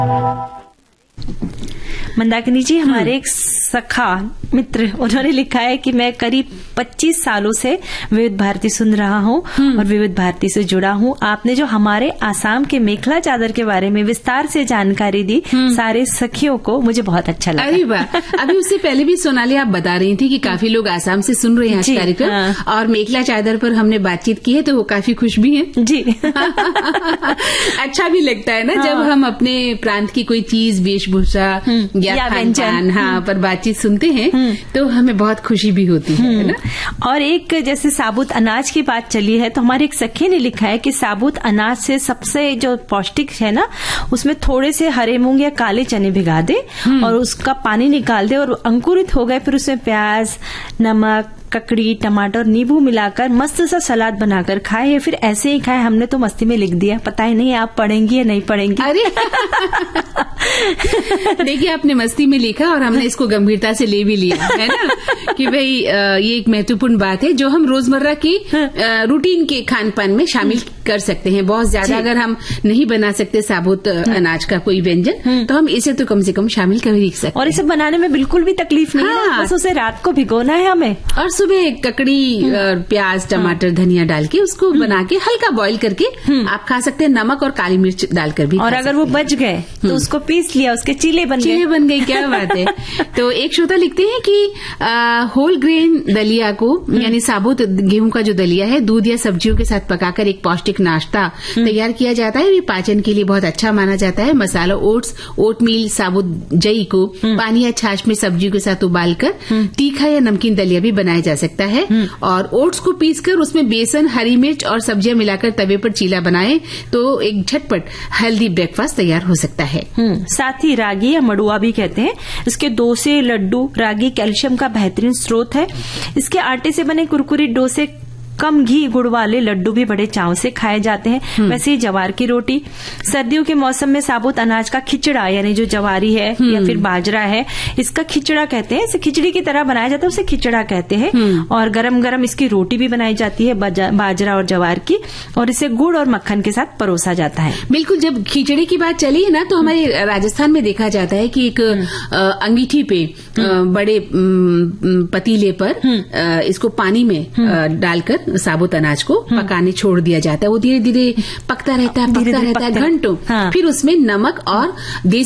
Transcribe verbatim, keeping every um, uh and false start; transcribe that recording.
मंदाकिनी जी, हमारे एक सखा मित्र, उन्होंने लिखा है कि मैं करीब पच्चीस सालों से विविध भारती सुन रहा हूँ और विविध भारती से जुड़ा हूँ। आपने जो हमारे आसाम के मेखला चादर के बारे में विस्तार से जानकारी दी सारे सखियों को, मुझे बहुत अच्छा लगा। अरे वाह, अभी उससे पहले भी सोनाली आप बता रही थी कि काफी लोग आसाम से सुन रहे हैं आज कार्यक्रम, हाँ। और मेखला चादर पर हमने बातचीत की है तो वो काफी खुश भी हैं जी। अच्छा भी लगता है ना, हाँ। जब हम अपने प्रांत की कोई चीज, वेशभूषा या, या व्यंजन, हाँ, पर बातचीत सुनते हैं तो हमें बहुत खुशी भी होती है ना। और एक जैसे साबुत अनाज की बात चली है तो हमारे एक सखी ने लिखा है कि साबुत अनाज से सबसे जो पौष्टिक है ना, उसमें थोड़े से हरे मूंग या काले चने भिगा दे और उसका पानी निकाल दे और अंकुरित हो गए, फिर उसमें प्याज, नमक, ककड़ी, टमाटर, नींबू मिलाकर मस्त सा सलाद बनाकर खाए या फिर ऐसे ही खाए। हमने तो मस्ती में लिख दिया, पता ही नहीं आप पढ़ेंगी या नहीं पढ़ेंगी। अरे देखिए, आपने मस्ती में लिखा और हमने इसको गंभीरता से ले भी लिया है ना, कि भाई ये एक महत्वपूर्ण बात है जो हम रोजमर्रा की रूटीन के खान पान में शामिल कर सकते हैं। बहुत ज्यादा अगर हम नहीं बना सकते साबुत अनाज का कोई व्यंजन, तो हम इसे तो कम से कम शामिल कर ही सकते हैं। और इसे बनाने में बिल्कुल भी तकलीफ नहीं है, बस उसे रात को भिगोना है हमें और सुबह ककड़ी, प्याज, टमाटर, धनिया डाल के उसको बना के हल्का बॉईल करके आप खा सकते हैं, नमक और काली मिर्च डालकर भी। और अगर वो बच गए तो उसको पीस लिया, उसके चीले बन गए। चीले बन गए, क्या बात है। तो एक श्रोता लिखते हैं कि आ, होल ग्रेन दलिया को, यानी साबुत गेहूं का जो दलिया है, दूध या सब्जियों के साथ पकाकर एक पौष्टिक नाश्ता तैयार किया जाता है। ये पाचन के लिए बहुत अच्छा माना जाता है। मसाला ओट्स, ओटमील, साबुत जई को पानी या छाछ में सब्जियों के साथ उबालकर तीखा या नमकीन दलिया भी बनाया जा सकता है। और ओट्स को पीसकर उसमें बेसन, हरी मिर्च और सब्जियां मिलाकर तवे पर चीला बनाएं तो एक झटपट हेल्दी ब्रेकफास्ट तैयार हो सकता है। साथ ही रागी या मड़ुआ भी कहते हैं, इसके डोसे, लड्डू, रागी कैल्शियम का बेहतरीन स्रोत है। इसके आटे से बने कुरकुरी डोसे, कम घी गुड़ वाले लड्डू भी बड़े चाव से खाए जाते हैं। वैसे ही जवार की रोटी, सर्दियों के मौसम में साबुत अनाज का खिचड़ा, यानी जो जवारी है या फिर बाजरा है, इसका खिचड़ा कहते हैं। इसे खिचड़ी की तरह बनाया जाता है, उसे खिचड़ा कहते हैं। और गरम गरम इसकी रोटी भी बनाई जाती है, बाजरा और जवार की, और इसे गुड़ और मक्खन के साथ परोसा जाता है। बिल्कुल, जब खिचड़ी की बात चली है ना, तो हमारे राजस्थान में देखा जाता है कि एक अंगीठी पे, बड़े पतीले पर इसको पानी में डालकर साबुत अनाज को पकाने छोड़ दिया जाता है। वो धीरे धीरे पकता रहता है, पकता रहता है घंटों। हाँ। फिर उसमें नमक और